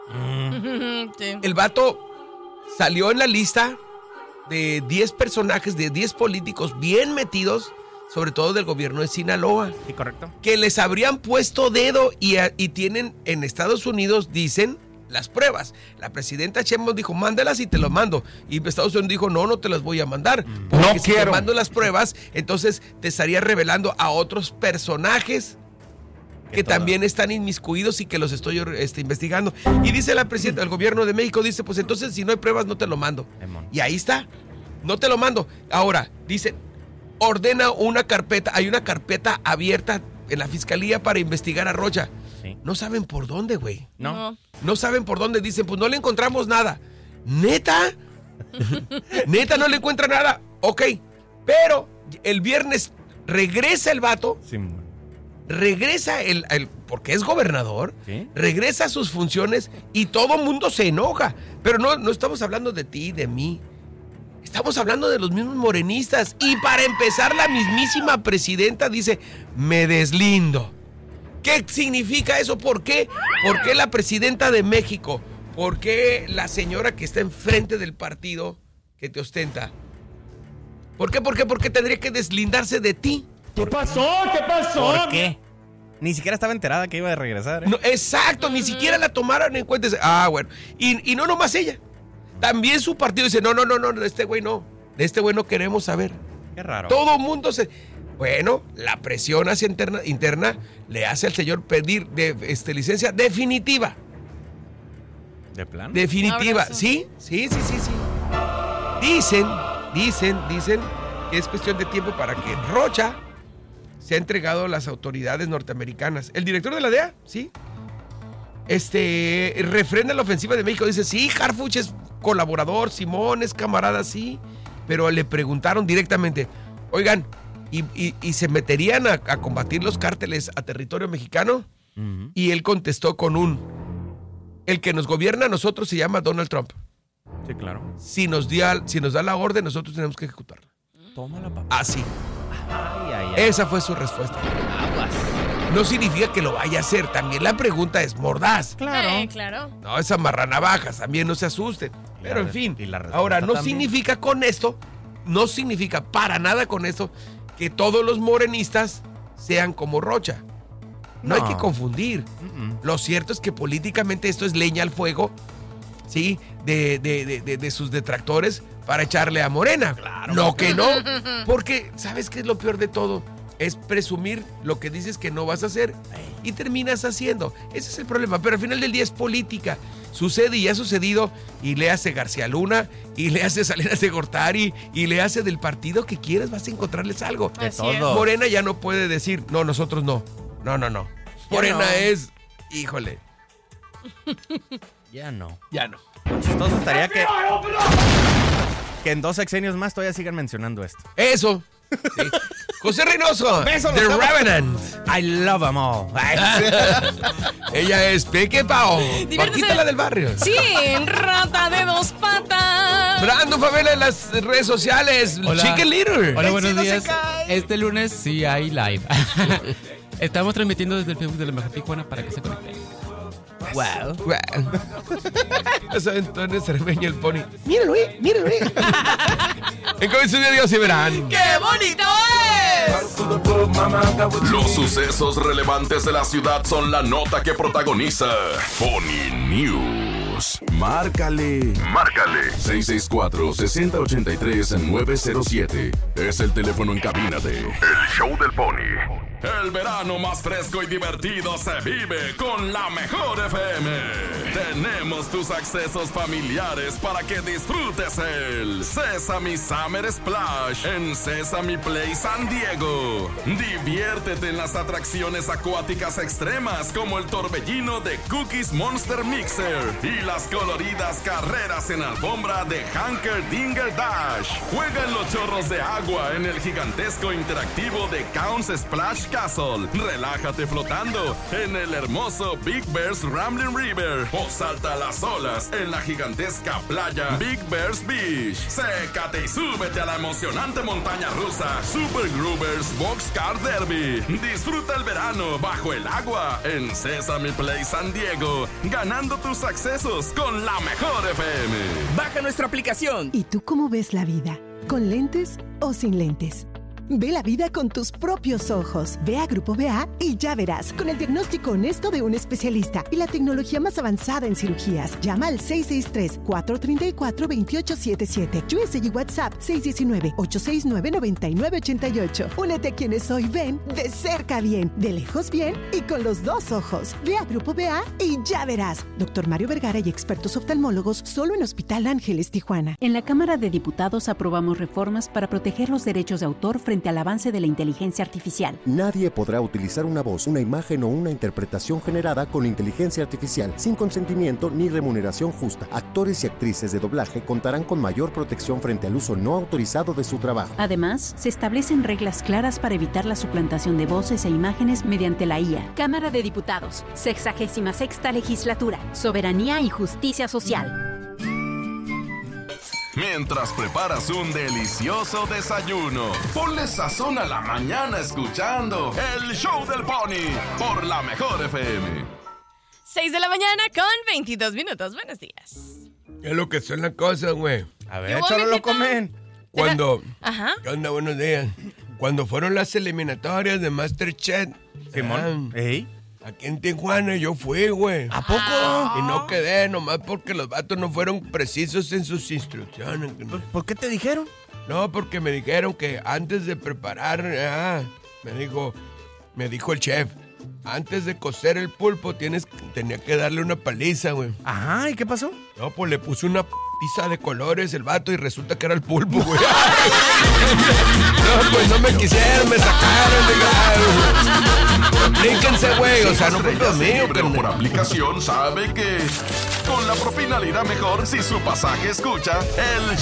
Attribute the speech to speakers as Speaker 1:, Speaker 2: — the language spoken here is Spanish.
Speaker 1: Sí.
Speaker 2: El vato salió en la lista de 10 personajes, de 10 políticos bien metidos, sobre todo del gobierno de Sinaloa.
Speaker 3: Sí, correcto.
Speaker 2: Que les habrían puesto dedo y tienen en Estados Unidos, dicen, las pruebas. La presidenta Sheinbaum dijo, mándalas y te lo mando. Y Estados Unidos dijo, no te las voy a mandar. Porque si te mando las pruebas, entonces te estaría revelando a otros personajes que también están inmiscuidos y que los estoy investigando. Y dice la presidenta del gobierno de México, dice, pues entonces si no hay pruebas no te lo mando. Y ahí está, no te lo mando. Ahora, dice, ordena una carpeta, hay una carpeta abierta en la fiscalía para investigar a Rocha.
Speaker 3: Sí.
Speaker 2: No saben por dónde, güey.
Speaker 3: No.
Speaker 2: No saben por dónde, dicen, pues no le encontramos nada. ¿Neta? ¿Neta no le encuentra nada? Ok, pero el viernes regresa el vato.
Speaker 3: Sí.
Speaker 2: Regresa porque es gobernador,
Speaker 3: ¿Sí?
Speaker 2: regresa a sus funciones y todo mundo se enoja. Pero no estamos hablando de ti, de mí. Estamos hablando de los mismos morenistas. Y para empezar, la mismísima presidenta dice, me deslindo. ¿Qué significa eso? ¿Por qué? ¿Por qué la presidenta de México? ¿Por qué la señora que está enfrente del partido que te ostenta? ¿Por qué? Porque tendría que deslindarse de ti.
Speaker 4: ¿Qué pasó? ¿Qué pasó?
Speaker 3: ¿Por qué? Ni siquiera estaba enterada que iba a regresar.
Speaker 2: No, exacto, ni siquiera la tomaron en cuenta. Bueno. Y no nomás ella. También su partido dice, no, de este güey no. De este güey no queremos saber.
Speaker 3: Qué raro.
Speaker 2: Todo mundo se... Bueno, la presión hacia interna le hace al señor pedir licencia definitiva.
Speaker 3: ¿De plan?
Speaker 2: Definitiva. Sí. Dicen que es cuestión de tiempo para que Rocha se ha entregado a las autoridades norteamericanas. El director de la DEA, sí, refrenda la ofensiva de México. Dice, sí, Harfuch es colaborador, Simón es camarada, sí. Pero le preguntaron directamente, oigan, ¿y se meterían a combatir los cárteles a territorio mexicano?
Speaker 3: Uh-huh.
Speaker 2: Y él contestó con el que nos gobierna a nosotros se llama Donald Trump.
Speaker 3: Sí, claro.
Speaker 2: Si nos da la orden, nosotros tenemos que ejecutarla.
Speaker 3: Tómala, papá.
Speaker 2: Así.
Speaker 3: Ay.
Speaker 2: Esa fue su respuesta.
Speaker 3: Aguas.
Speaker 2: No significa que lo vaya a hacer. También la pregunta es mordaz.
Speaker 1: Claro. Claro.
Speaker 2: No, es amarranavajas. También no se asusten. Pero en fin. Ahora, no significa con esto, no significa para nada con esto que todos los morenistas sean como Rocha. No hay que confundir. Lo cierto es que políticamente esto es leña al fuego, ¿sí? De sus detractores para echarle a Morena.
Speaker 3: Claro.
Speaker 2: No que no. Porque, ¿sabes qué es lo peor de todo? Es presumir lo que dices que no vas a hacer y terminas haciendo. Ese es el problema. Pero al final del día es política. Sucede y ha sucedido y le hace García Luna y le hace Salinas de Gortari y le hace del partido que quieras, vas a encontrarles algo.
Speaker 3: De todo.
Speaker 2: Morena ya no puede decir, no, nosotros no. No. Morena es, híjole.
Speaker 3: Ya no.
Speaker 2: Ya no.
Speaker 3: Lo chistoso estaría que en 2 sexenios más todavía sigan mencionando esto.
Speaker 2: Eso. Sí. José Reynoso,
Speaker 3: Beso,
Speaker 2: The
Speaker 3: los
Speaker 2: Revenant.
Speaker 3: I love them all.
Speaker 2: Ella es Peque Pao, Paquita la del barrio.
Speaker 1: Sí, rata de 2 patas.
Speaker 2: Brando Favela en las redes sociales.
Speaker 5: Hola.
Speaker 2: Chicken Little.
Speaker 5: Hola, buenos
Speaker 3: Si no se
Speaker 5: días.
Speaker 3: cae.
Speaker 5: Este lunes sí hay live. Estamos transmitiendo desde el Facebook de La Mejor Tijuana para que se conecten.
Speaker 3: Wow.
Speaker 2: Eso entonces Cermeño el Pony. Míralo, míralo. En Comienzo de Dios y verán.
Speaker 1: ¡Qué bonito es!
Speaker 6: Los sucesos relevantes de la ciudad son la nota que protagoniza Pony News. Márcale 664-6083-907. Es el teléfono en cabina de El Show del Pony. El verano más fresco y divertido se vive con la Mejor FM. Tenemos tus accesos familiares para que disfrutes el Sesame Summer Splash en Sesame Play San Diego. Diviértete en las atracciones acuáticas extremas como el torbellino de Cookies Monster Mixer y las coloridas carreras en alfombra de Hanker Dinger Dash. Juega en los chorros de agua en el gigantesco interactivo de Counts Splash Castle. Relájate flotando en el hermoso Big Bear's Rambling River o salta a las olas en la gigantesca playa Big Bears Beach. Sécate y súbete a la emocionante montaña rusa Super Groovers Boxcar Derby. Disfruta el verano bajo el agua en Sesame Place San Diego, ganando tus accesos con la mejor FM.
Speaker 1: Baja nuestra aplicación.
Speaker 7: ¿Y tú cómo ves la vida? ¿Con lentes o sin lentes? Ve la vida con tus propios ojos. Ve a Grupo BA y ya verás, con el diagnóstico honesto de un especialista y la tecnología más avanzada en cirugías. Llama al 663-434-2877. USA y WhatsApp 619-869-9988. Únete a quienes hoy ven de cerca bien, de lejos bien y con los dos ojos. Ve a Grupo BA y ya verás. Dr. Mario Vergara y expertos oftalmólogos solo en Hospital Ángeles, Tijuana.
Speaker 8: En la Cámara de Diputados aprobamos reformas para proteger los derechos de autor frente al avance de la inteligencia artificial.
Speaker 9: Nadie podrá utilizar una voz, una imagen o una interpretación generada con inteligencia artificial sin consentimiento ni remuneración justa. Actores y actrices de doblaje contarán con mayor protección frente al uso no autorizado de su trabajo.
Speaker 8: Además, se establecen reglas claras para evitar la suplantación de voces e imágenes mediante la IA. Cámara de Diputados, 66ª Legislatura, Soberanía y Justicia Social.
Speaker 6: Mientras preparas un delicioso desayuno, ponle sazón a la mañana escuchando el Show del Pony por la mejor FM.
Speaker 1: 6 de la mañana con 22 minutos. Buenos días.
Speaker 2: Es lo que son las cosas, güey.
Speaker 3: A ver, échalo, lo comen.
Speaker 2: Cuando...
Speaker 1: Ajá.
Speaker 2: ¿Qué onda? Buenos días. Cuando fueron las eliminatorias de MasterChef.
Speaker 3: Simón. ¿Ey?
Speaker 2: Aquí en Tijuana yo fui, güey.
Speaker 3: ¿A poco?
Speaker 2: Y no quedé, nomás porque los vatos no fueron precisos en sus instrucciones.
Speaker 3: ¿Por qué te dijeron?
Speaker 2: No, porque me dijeron que antes de preparar, me dijo el chef, antes de cocer el pulpo tenía que darle una paliza, güey.
Speaker 3: Ajá, ¿y qué pasó?
Speaker 2: No, pues le puse una tiza de colores el vato y resulta que era el pulpo, güey. No, pues no me quisieron, me sacaron. Aplíquense, güey, o sea, no fue lo mío.
Speaker 6: Pero por aplicación sabe que con la propina le irá mejor si su pasaje escucha el